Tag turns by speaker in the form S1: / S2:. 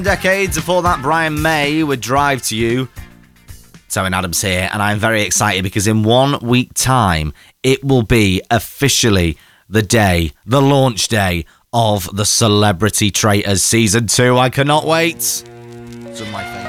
S1: Decades before that, Brian May would Drive to You. Owen Adams here, and I'm very excited because in 1 week time, it will be officially the launch day of the Celebrity Traitors Season 2. I cannot wait. Some of my